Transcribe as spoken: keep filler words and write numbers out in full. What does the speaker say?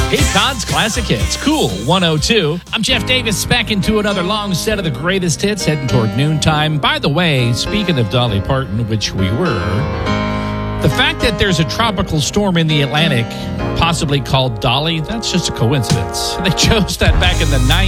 Cape Cod's Classic Hits, Cool one oh two. I'm Jeff Davis, back into another long set of the greatest hits, heading toward noontime. By the way, speaking of Dolly Parton, which we were, the fact that there's a tropical storm in the Atlantic, possibly called Dolly, that's just a coincidence. They chose that back in the nineties.